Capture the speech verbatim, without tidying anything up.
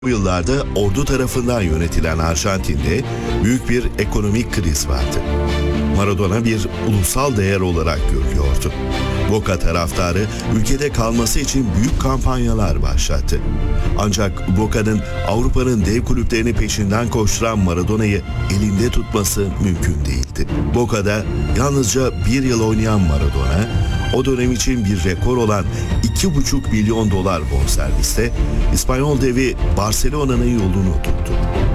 Bu yıllarda ordu tarafından yönetilen Arjantin'de büyük bir ekonomik kriz vardı. Maradona bir ulusal değer olarak görülüyordu. Boca taraftarı ülkede kalması için büyük kampanyalar başlattı. Ancak Boca'nın Avrupa'nın dev kulüplerini peşinden koşturan Maradona'yı elinde tutması mümkün değildi. Boca'da yalnızca bir yıl oynayan Maradona, o dönem için bir rekor olan iki buçuk milyon dolar bonserviste İspanyol devi Barcelona'nın yolunu tuttu.